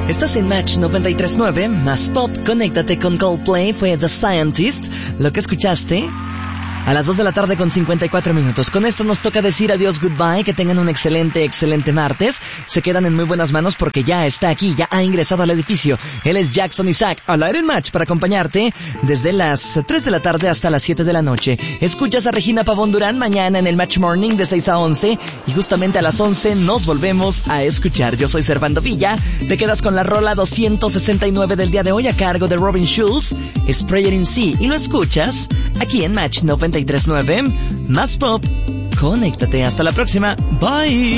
Estás en Match 93.9, más pop, conéctate con Coldplay, fue The Scientist, lo que escuchaste a las 2 de la tarde con 54 minutos. Con esto nos toca decir adiós, goodbye, que tengan un excelente martes. Se quedan en muy buenas manos porque ya está aquí, ya ha ingresado al edificio. Él es Jackson Isaac, al aire en Match para acompañarte desde las 3 de la tarde hasta las 7 de la noche. Escuchas a Regina Pavón Durán mañana en el Match Morning de 6 a 11 y justamente a las 11 nos volvemos a escuchar. Yo soy Servando Villa, te quedas con la rola 269 del día de hoy a cargo de Robin Schulz, Sprayer in Sea, y lo escuchas aquí en Match 93.9, más pop, conéctate, hasta la próxima, bye.